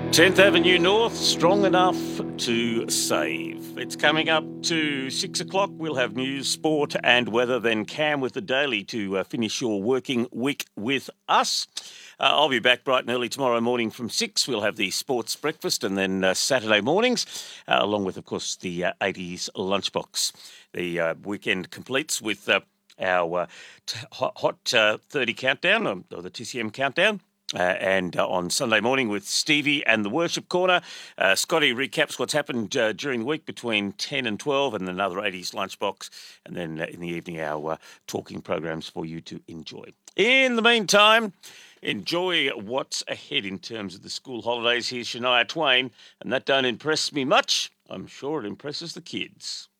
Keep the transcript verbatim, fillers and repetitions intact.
tenth Avenue North, strong enough to save. It's coming up to six o'clock. We'll have news, sport and weather, then Cam with the Daily to uh, finish your working week with us. Uh, I'll be back bright and early tomorrow morning from six. We'll have the sports breakfast and then uh, Saturday mornings, uh, along with, of course, the uh, eighties lunchbox. The uh, weekend completes with uh, our uh, t- hot, hot uh, thirty countdown, or, or the T C M countdown. Uh, and uh, on Sunday morning with Stevie and the Worship Corner, uh, Scotty recaps what's happened uh, during the week between ten and twelve, and another eighties lunchbox, and then uh, in the evening our uh, talking programs for you to enjoy. In the meantime, enjoy what's ahead in terms of the school holidays. Here's Shania Twain, and that don't impress me much. I'm sure it impresses the kids.